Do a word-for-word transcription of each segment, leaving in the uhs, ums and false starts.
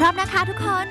ร้อมนะคะทุกคน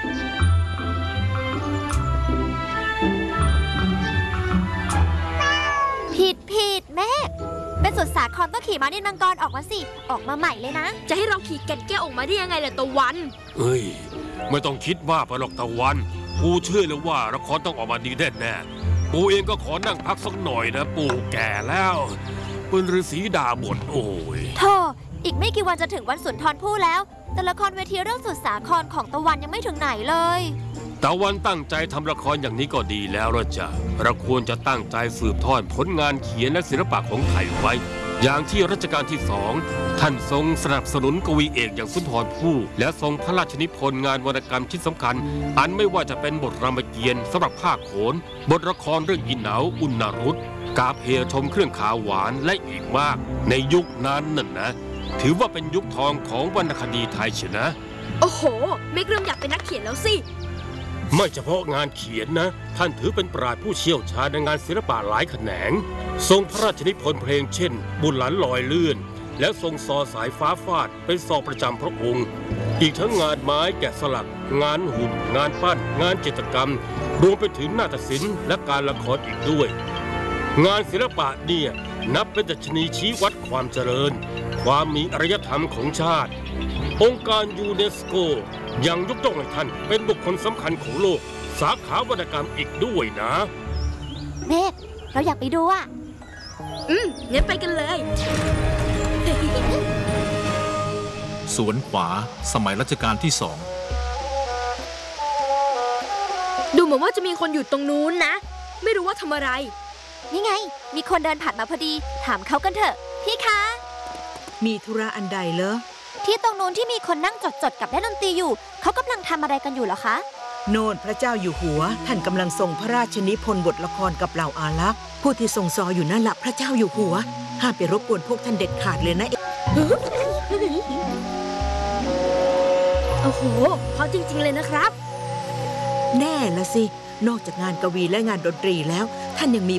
ผิดผิดเมฆเป็นสุดสาครต้องขี่ม้านินมังกรออกมาสิออกมาใหม่เลยนะจะให้เราขี่แก่นแก้วออกมาได้ยังไงล่ะตะวันเอ้ยไม่ต้องคิดว่าไปหรอกตะวันปูเชื่อเลยว่าละครต้องออกมาดีแน่แน่ปูเองก็ขอนั่งพักสักหน่อยนะปูแก่แล้วเป็นฤาษีดาบทโอ้ยโธ่อีกไม่กี่วันจะถึงวันสุนทรภู่แล้วแต่ละครเวทีเรื่องสุดสาครของตะวันยังไม่ถึงไหนเลยตะวันตั้งใจทำละครอย่างนี้ก็ดีแล้วละจ้ะเราควรจะตั้งใจสืบทอดผลงานเขียนและศิลปะของไทยไว้อย่างที่รัชกาลที่สองท่านทรงสนับสนุนกวีเอกอย่างสุนทรภู่และทรงพระราชนิพนธ์งานวรรณกรรมชิ้นสำคัญอันไม่ว่าจะเป็นบทรามเกียรติ์สำหรับภาคโขนบทละครเรื่องอินเหนาอุณรุตกาเพชมเครื่องขาวหวานและอีกมากในยุคนั้นน่ะนะถือว่าเป็นยุคทองของวรรณคดีไทยเชียวนะโอ้โหเมฆเริ่มอยากเป็นนักเขียนแล้วสิไม่เฉพาะงานเขียนนะท่านถือเป็นปราชญ์ผู้เชี่ยวชาญในงานศิลปะหลายแขนงทรงพระราชนิพนธ์เพลงเช่นบุญหลานลอยเลื่อนและทรงซอสายฟ้าฟาดเป็นซอประจำพระองค์อีกทั้งงานไม้แกะสลักงานหุ่นงานปั้นงานจิตรกรรมรวมไปถึงนาฏศิลป์และการละครอีกด้วยงานศิลปะเนี่ยนับเป็นดัชนีชี้วัดความเจริญความมีอารยธรรมของชาติองค์การยูเนสโกยังยกย่องให้ท่านเป็นบุคคลสำคัญของโลกสาขาวรรณกรรมอีกด้วยนะเมฆเราอยากไปดูอ่ะอืมงั้นไปกันเลยสวนขวาสมัยรัชกาลที่สองดูเหมือนว่าจะมีคนอยู่ตรงนู้นนะไม่รู้ว่าทำอะไรนี่ไงมีคนเดินผ่านมาพอดีถามเขากันเถอะพี่คะมีธุระอันใดเหรอที่ตรงนู้นที่มีคนนั่งจดๆกับเล่นดนตรีอยู่เขากำลังทำอะไรกันอยู่เหรอคะโน่นพระเจ้าอยู่หัวท่านกำลังทรงพระราชนิพนธ์บทละครกับเหล่าอารักษ์ผู้ที่ทรงซออยู่นั่นแหละพระเจ้าอยู่หัวห้ามไปรบกวนพวกท่านเด็ดขาดเลยนะโอ้โหเพราะจริงๆเลยนะครับแน่ละสินอกจากงานกวีและงานดนตรีแล้วท่านยังมี